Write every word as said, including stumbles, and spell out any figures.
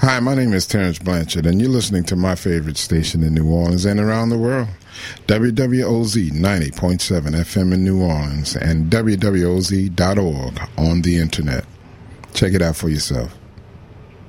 Hi, my name is Terrence Blanchard, and you're listening to my favorite station in New Orleans and around the world, W W O Z ninety point seven F M in New Orleans and W W O Z dot org on the internet. Check it out for yourself.